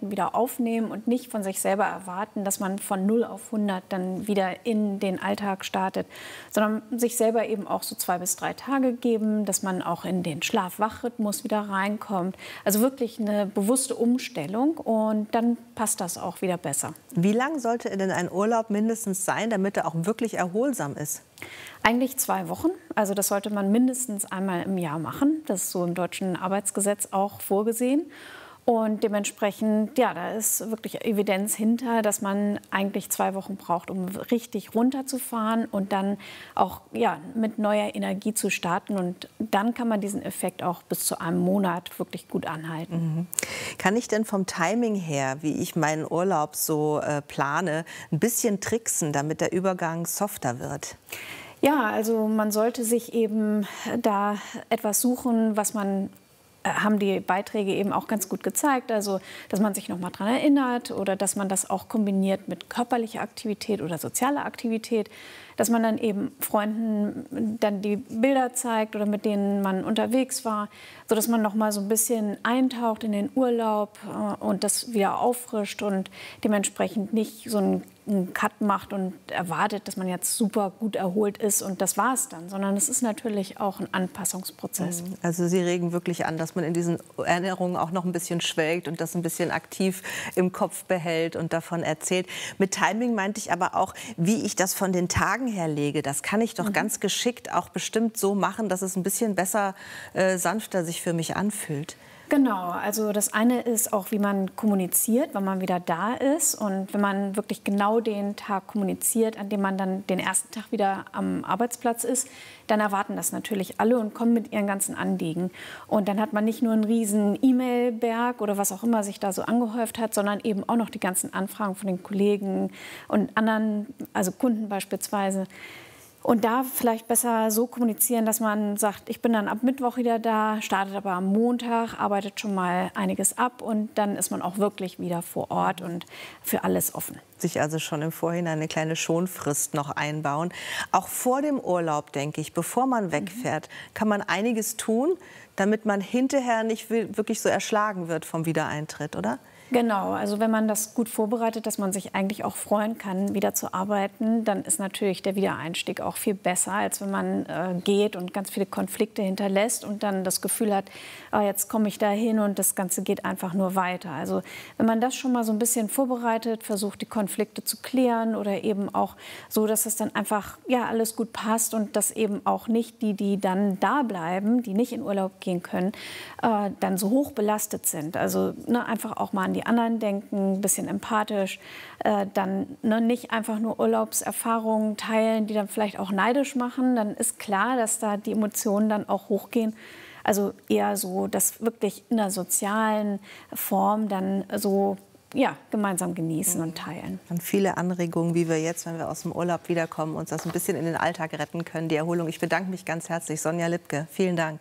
Gewohnheiten wieder aufnehmen und nicht von sich selber erwarten, dass man von 0 auf 100 dann wieder in den Alltag startet, sondern sich selber eben auch so 2 bis 3 Tage geben, dass man auch in den Schlaf-Wach-Rhythmus wieder reinkommt. Also wirklich eine bewusste Umstellung und dann passt das auch wieder besser. Wie lang sollte denn ein Urlaub mindestens sein, damit er auch wirklich erholsam ist? Eigentlich 2 Wochen. Also das sollte man mindestens einmal im Jahr machen. Das ist so im deutschen Arbeitsgesetz auch vorgesehen. Und dementsprechend, ja, da ist wirklich Evidenz hinter, dass man eigentlich 2 Wochen braucht, um richtig runterzufahren und dann auch ja, mit neuer Energie zu starten. Und dann kann man diesen Effekt auch bis zu einem Monat wirklich gut anhalten. Mhm. Kann ich denn vom Timing her, wie ich meinen Urlaub so plane, ein bisschen tricksen, damit der Übergang softer wird? Ja, also man sollte sich eben da etwas suchen, was man haben die Beiträge eben auch ganz gut gezeigt, also dass man sich noch mal daran erinnert oder dass man das auch kombiniert mit körperlicher Aktivität oder sozialer Aktivität, dass man dann eben Freunden dann die Bilder zeigt oder mit denen man unterwegs war, sodass man noch mal so ein bisschen eintaucht in den Urlaub und das wieder auffrischt und dementsprechend nicht so einen Cut macht und erwartet, dass man jetzt super gut erholt ist und das war es dann, sondern es ist natürlich auch ein Anpassungsprozess. Also Sie regen wirklich an, dass man in diesen Erinnerungen auch noch ein bisschen schwelgt und das ein bisschen aktiv im Kopf behält und davon erzählt. Mit Timing meinte ich aber auch, wie ich das von den Tagen her lege. Das kann ich doch ganz geschickt auch bestimmt so machen, dass es ein bisschen besser, sanfter sich für mich anfühlt. Genau, also das eine ist auch, wie man kommuniziert, wenn man wieder da ist und wenn man wirklich genau den Tag kommuniziert, an dem man dann den ersten Tag wieder am Arbeitsplatz ist, dann erwarten das natürlich alle und kommen mit ihren ganzen Anliegen. Und dann hat man nicht nur einen riesen E-Mail-Berg oder was auch immer sich da so angehäuft hat, sondern eben auch noch die ganzen Anfragen von den Kollegen und anderen, also Kunden beispielsweise. Und da vielleicht besser so kommunizieren, dass man sagt, ich bin dann ab Mittwoch wieder da, startet aber am Montag, arbeitet schon mal einiges ab und dann ist man auch wirklich wieder vor Ort und für alles offen. Sich also schon im Vorhinein eine kleine Schonfrist noch einbauen. Auch vor dem Urlaub, denke ich, bevor man wegfährt, kann man einiges tun, damit man hinterher nicht wirklich so erschlagen wird vom Wiedereintritt, oder? Genau, also wenn man das gut vorbereitet, dass man sich eigentlich auch freuen kann, wieder zu arbeiten, dann ist natürlich der Wiedereinstieg auch viel besser, als wenn man geht und ganz viele Konflikte hinterlässt und dann das Gefühl hat, jetzt komme ich da hin und das Ganze geht einfach nur weiter. Also wenn man das schon mal so ein bisschen vorbereitet, versucht die Konflikte zu klären oder eben auch so, dass es dann einfach ja alles gut passt und dass eben auch nicht die dann da bleiben, die nicht in Urlaub gehen können, dann so hoch belastet sind. Also einfach auch mal an die anderen denken, ein bisschen empathisch, dann nicht einfach nur Urlaubserfahrungen teilen, die dann vielleicht auch neidisch machen. Dann ist klar, dass da die Emotionen dann auch hochgehen. Also eher so, dass wirklich in der sozialen Form dann so ja, gemeinsam genießen und teilen. Und viele Anregungen, wie wir jetzt, wenn wir aus dem Urlaub wiederkommen, uns das ein bisschen in den Alltag retten können, die Erholung. Ich bedanke mich ganz herzlich, Sonja Lipke. Vielen Dank.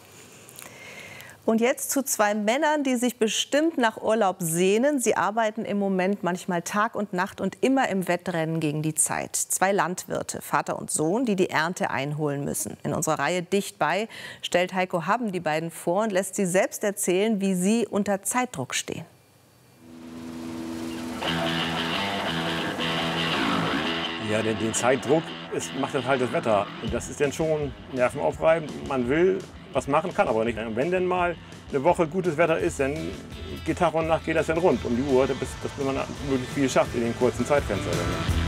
Und jetzt zu 2 Männern, die sich bestimmt nach Urlaub sehnen. Sie arbeiten im Moment manchmal Tag und Nacht und immer im Wettrennen gegen die Zeit. 2 Landwirte, Vater und Sohn, die die Ernte einholen müssen. In unserer Reihe Dicht bei stellt Heiko Habben die beiden vor und lässt sie selbst erzählen, wie sie unter Zeitdruck stehen. Ja, den Zeitdruck macht das halt das Wetter. Und das ist dann schon nervenaufreibend. Man will was machen, kann aber nicht. Und wenn denn mal eine Woche gutes Wetter ist, dann geht Tag und Nacht geht das dann rund um die Uhr, bis man möglichst viel schafft in dem kurzen Zeitfenster.